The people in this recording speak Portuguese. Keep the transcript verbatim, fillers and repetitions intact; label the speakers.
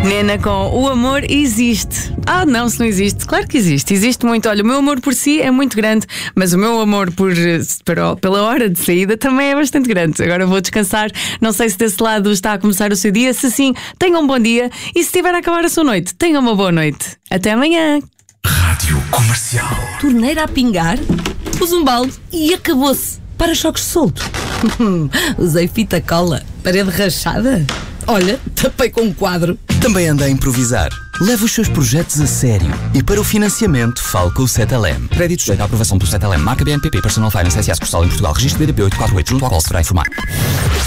Speaker 1: Nena com O Amor Existe. Ah, não, se não existe. Claro que existe. Existe muito. Olha, o meu amor por si é muito grande, mas o meu amor por, para, pela hora de saída também é bastante grande. Agora vou descansar. Não sei se desse lado está a começar o seu dia. Se sim, tenha um bom dia. E se estiver a acabar a sua noite, tenha uma boa noite. Até amanhã.
Speaker 2: Rádio Comercial.
Speaker 3: Torneira a pingar, pus um balde e acabou-se. Para-choques solto. Usei fita cola. Parede rachada. Olha, tapei com um quadro.
Speaker 4: Também anda a improvisar. Leve os seus projetos a sério. E para o financiamento, fale com o Cetelem. Crédito sujeito à aprovação do Cetelem. Marca B N P P, Personal Finance S A Sucursal em Portugal. Registro B D P oito quatro oito, junto ao qual se deverá informar.